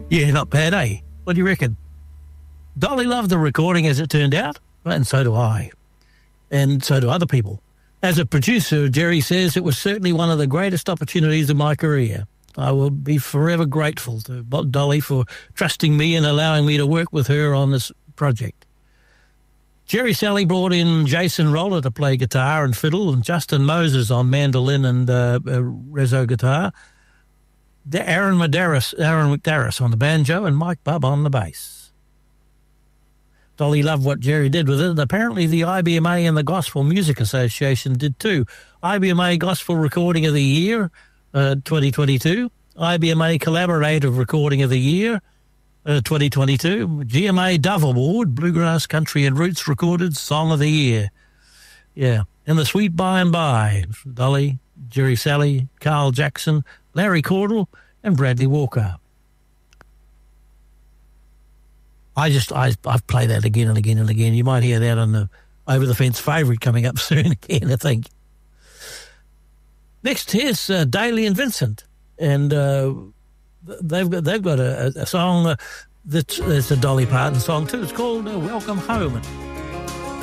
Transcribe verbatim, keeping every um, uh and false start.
Yeah, not bad, eh? What do you reckon? Dolly loved the recording, as it turned out, and so do I, and so do other people. As a producer, Jerry says it was certainly one of the greatest opportunities of my career. I will be forever grateful to Dolly for trusting me and allowing me to work with her on this project. Jerry Salley brought in Jason Roller to play guitar and fiddle, and Justin Moses on mandolin and uh, uh, rezo guitar. Aaron Madaris, Aaron McDarris on the banjo, and Mike Bubb on the bass. Dolly loved what Jerry did with it, and apparently the I B M A and the Gospel Music Association did too. I B M A Gospel Recording of the Year, uh, twenty twenty-two. I B M A Collaborative Recording of the Year, uh, twenty twenty-two. G M A Dove Award, Bluegrass, Country and Roots Recorded Song of the Year. Yeah, and the Sweet By and By, Dolly, Jerry Salley, Carl Jackson, Larry Cordell, and Bradley Walker. I just, I, I've played that again and again and again. You might hear that on the Over the Fence favourite coming up soon again, I think. Next, here's uh, Daly and Vincent, and uh, they've got they've got a, a song uh, that's, that's a Dolly Parton song too. It's called uh, Welcome Home.